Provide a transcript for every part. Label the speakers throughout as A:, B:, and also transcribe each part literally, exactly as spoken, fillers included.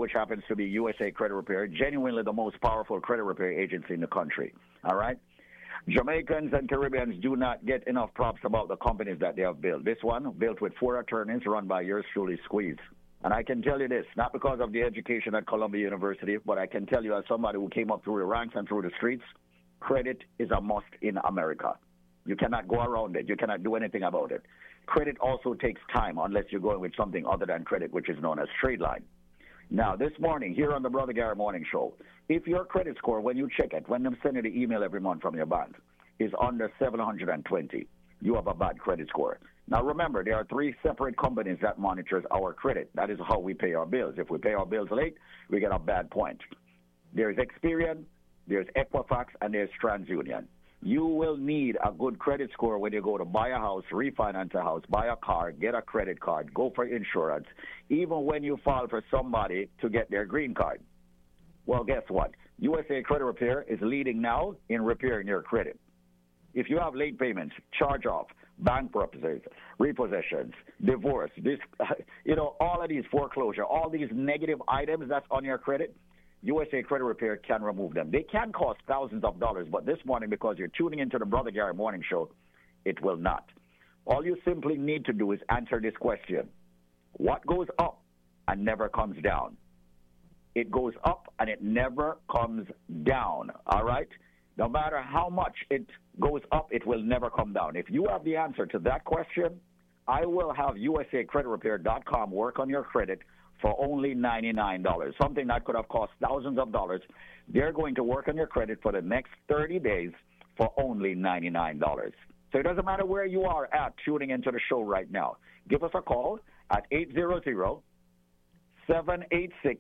A: which happens to be U S A Credit Repair, genuinely the most powerful credit repair agency in the country. All right? Jamaicans and Caribbeans do not get enough props about the companies that they have built. This one, built with four attorneys, run by yours truly, Squeeze. And I can tell you this, not because of the education at Columbia University, but I can tell you as somebody who came up through the ranks and through the streets, credit is a must in America. You cannot go around it. You cannot do anything about it. Credit also takes time unless you're going with something other than credit, which is known as trade line. Now, this morning, here on the Brother Gary Morning Show, if your credit score, when you check it, when they send you the email every month from your bank, is under seven hundred twenty, you have a bad credit score. Now, remember, there are three separate companies that monitors our credit. That is how we pay our bills. If we pay our bills late, we get a bad point. There's Experian, there's Equifax, and there's TransUnion. You will need a good credit score when you go to buy a house, refinance a house, buy a car, get a credit card, go for insurance, even when you file for somebody to get their green card. Well, guess what? U S A Credit Repair is leading now in repairing your credit. If you have late payments, charge-off, bankruptcies, repossessions, divorce, this, you know, all of these foreclosure, all these negative items that's on your credit, U S A Credit Repair can remove them. They can cost thousands of dollars, but this morning, because you're tuning into the Brother Gary Morning Show, it will not. All you simply need to do is answer this question. What goes up and never comes down? It goes up and it never comes down, all right? No matter how much it goes up, it will never come down. If you have the answer to that question, I will have U S A Credit Repair dot com work on your credit for only ninety-nine dollars, something that could have cost thousands of dollars. They're going to work on your credit for the next thirty days for only ninety-nine dollars. So it doesn't matter where you are at tuning into the show right now. Give us a call at eight hundred, seven eight six,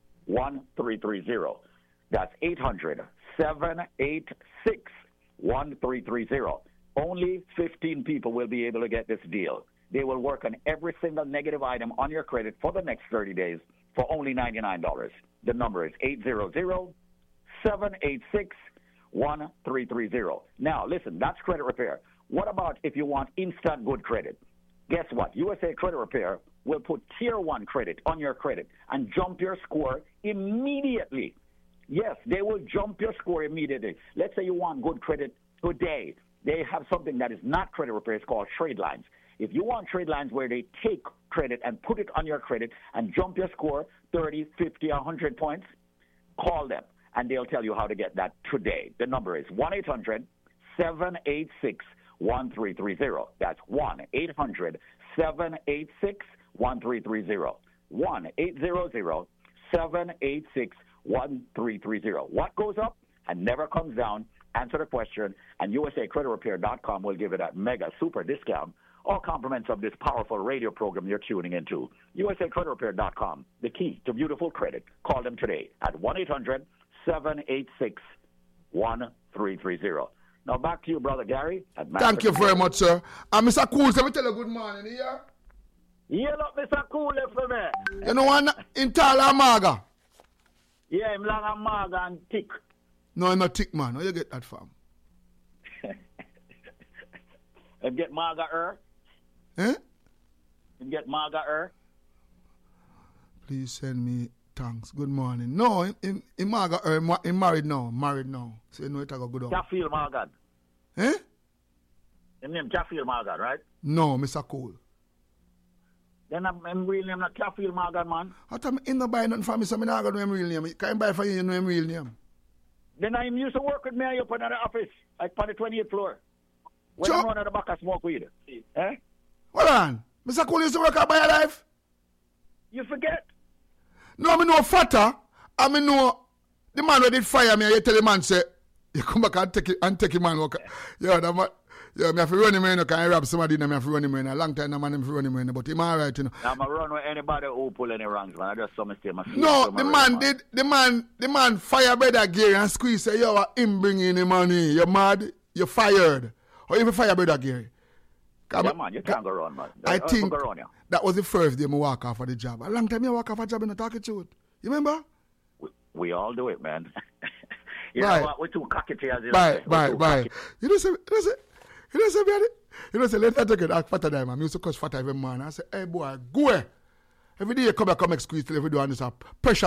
A: one three three zero. That's eight hundred, seven eight six, one three three zero. Only fifteen people will be able to get this deal. They will work on every single negative item on your credit for the next thirty days for only ninety-nine dollars. The number is eight hundred, seven eight six, one three three zero. Now, listen, that's credit repair. What about if you want instant good credit? Guess what? U S A Credit Repair will put tier one credit on your credit and jump your score immediately. Yes, they will jump your score immediately. Let's say you want good credit today. They have something that is not credit repair. It's called trade lines. If you want trade lines where they take credit and put it on your credit and jump your score thirty, fifty, one hundred points, call them, and they'll tell you how to get that today. The number is one eight hundred, seven eight six, one three three zero. That's one eight hundred, seven eight six, one three three zero. one eight hundred, seven eight six, one three three zero. What goes up and never comes down? Answer the question, and U S A Credit Repair dot com will give it a mega super discount. All compliments of this powerful radio program you're tuning into. U S A Credit Repair dot com, the key to beautiful credit. Call them today at one eight hundred, seven eight six, one three three zero. Now back to you, Brother Gary.
B: Thank you very much, sir. And Mister Cool, let me tell you good morning here.
C: Yeah, look, Mister Cool for me.
B: You know one in Tala Maga?
C: Yeah, I'm long and Maga and thick.
B: No, I'm not thick, man. Where you get that from?
C: And get Maga er?
B: Eh?
C: And get Maga er?
B: Please send me thanks. Good morning. No, in, in, in Maga er, in married now. Married now. So you know it go good on.
C: Jaffield Maga.
B: Eh?
C: His name Jaffield Maga, right?
B: No, Mister Cole.
C: Then I'm, I'm real name not Jaffield Maga, man.
B: I thought I ain't buy nothing from me, so I'm not going to know him real name. Can I buy for you, you know him real name?
C: Then I used to work with me up in the office, like on the twentieth floor. When I run at the back and smoke weed. Eh?
B: Hold on. Mister Cole used to work at BioLife?
C: You forget?
B: No, I know Fatter. I mean, know the man who did fire me, you tell the man, say, you come back and take it, and take him man. Work. Yeah, that man, yeah, I have to run him in, can I rob somebody, I have to run him in. A long time, I have to run him in, but he's all right, you know.
C: I'm going to run with anybody who pull any wrongs, man. I just saw mistake.
B: No, the man man. did, the man, the man fire Brother Gary and squeeze, say, yo, him bringing the money. You're mad, you're fired. Or even fire Brother Gary.
C: Yeah, man, man, you can't go run, man.
B: I
C: Don't
B: think
C: go run, yeah.
B: That was the first day I walk off of the job. A long time I walk off a job and I talk to it. You remember?
C: We, we all do it, man. You
B: Bye.
C: know what? We're too cocky to as
B: Bye, bye, bye. You know, say, you know, say, you know, say, you know, say, let that take it. I fatter time. I used to catch fatter every man. I say, hey, boy, go away. Every day you come back, come make squeeze till every day and this pressure.